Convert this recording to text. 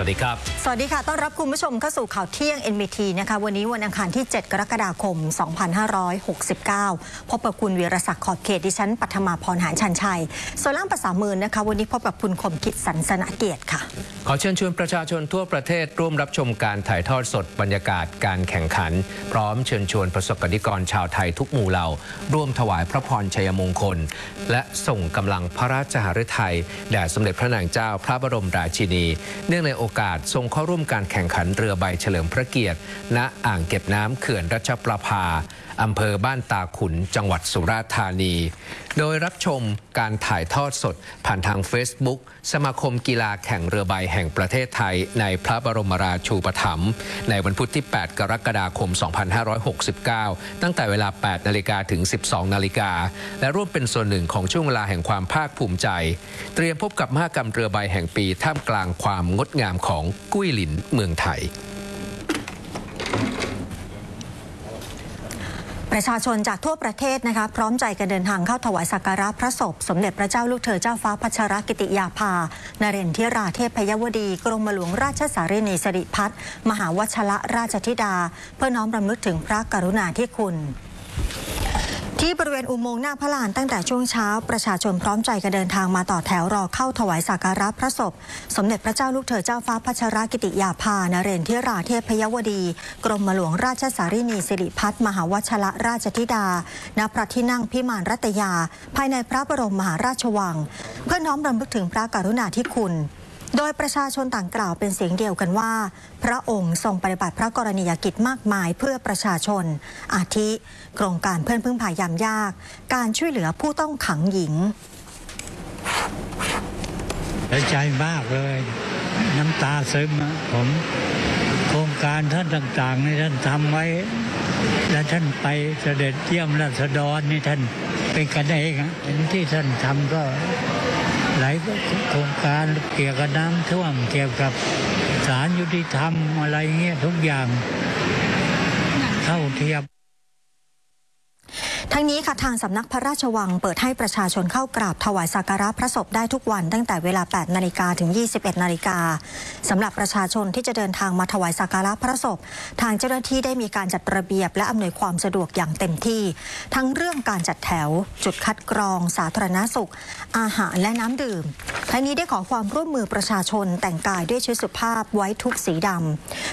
วัสดีครับสวัสดีค่ะต้อนรับคุณผู้ชมเข้าสู่ข่าวเที่ยง NBT นะคะวันนี้วันอังคารที่ 7 กรกฎาคม 2569 พบกับคุณวีรศักดิ์ขอบเขตดิฉันปัทมาพรหารชันชัยส่วนล่างภาษามือนะคะวันนี้พบกับคุณคมคิดสันสนเกียรติค่ะขอเชิญชวนประชาชนทั่วประเทศร่วมรับชมการถ่ายทอดสดบรรยากาศการแข่งขันพร้อมเชิญชวนประสบกนิกรชาวไทยทุกหมู่เหล่าร่วมถวายพระพรชัยมงคลและส่งกำลังพระราชหฤทัยแด่สมเด็จพระนางเจ้าพระบรมราชินีเนื่องในโอกาสทรงเข้าร่วมการแข่งขันเรือใบเฉลิมพระเกียรติณอ่างเก็บน้ำเขื่อนรัชประภาอำเภอบ้านตาขุนจังหวัดสุราษฎร์ธานีโดยรับชมการถ่ายทอดสดผ่านทาง Facebook สมาคมกีฬาแข่งเรือใบแห่งประเทศไทยในพระบรมราชูปถัมภ์ในวันพุธที่ 8 กรกฎาคม 2569 ตั้งแต่เวลา 8 นาฬิกาถึง 12 นาฬิกาและร่วมเป็นส่วนหนึ่งของช่วงเวลาแห่งความภาคภูมิใจเตรียมพบกับมหกรรมเรือใบแห่งปีท่ามกลางความงดงามของกุ้ยหลินเมืองไทยประชาชนจากทั่วประเทศนะคะพร้อมใจกันเดินทางเข้าถวายสักการะพระศพสมเด็จพระเจ้าลูกเธอเจ้าฟ้าพัชรกิติยาภานเรนทิราเทพยวดีกรมหลวงราชสารินีสิริพัฒน์มหาวชรราชธิดาเพื่อน้อมรำลึกถึงพระกรุณาธิคุณที่บริเวณอุโมงค์หน้าพระลานตั้งแต่ช่วงเช้าประชาชนพร้อมใจกันเดินทางมาต่อแถวรอเข้าถวายสักการะพระศพสมเด็จพระเจ้าลูกเธอเจ้าฟ้าพัชรกิติยาภานเรนทิราเทพยวดีกรมหลวงราชสารินีสิริพัฒน์มหาวชรราชธิดาณพระที่นั่งพิมานรัตยาภายในพระบรมมหาราชวังเพื่อน้อมรำลึกถึงพระกรุณาธิคุณโดยประชาชนต่างกล่าวเป็นเสียงเดียวกันว่าพระองค์ทรงปฏิบัติพระกรณียกิจมากมายเพื่อประชาชนอาทิโครงการเพื่อนพึ่งพายามยากการช่วยเหลือผู้ต้องขังหญิงใจมากเลยน้ำตาซึมผมโครงการท่านต่างๆนี่ท่านทำไว้และท่านไปเสด็จเยี่ยมราษฎรนี่ท่านเป็นกันเองที่ท่านทำก็หลายโครงการเกี่ยวกับน้ำท่วมเกี่ยวกับศาลยุติธรรมอะไรเงี้ยทุกอย่างเท่าเทียมทั้งนี้ค่ะทางสำนักพระราชวังเปิดให้ประชาชนเข้ากราบถวายสักการะพระศพได้ทุกวันตั้งแต่เวลา 8 นาฬิกาถึง 21 นาฬิกาสำหรับประชาชนที่จะเดินทางมาถวายสักการะพระศพทางเจ้าหน้าที่ได้มีการจัดระเบียบและอำนวยความสะดวกอย่างเต็มที่ทั้งเรื่องการจัดแถวจุดคัดกรองสาธารณสุขอาหารและน้ำดื่มทั้งนี้ได้ขอความร่วมมือประชาชนแต่งกายด้วยชุดสุภาพไว้ทุกสีด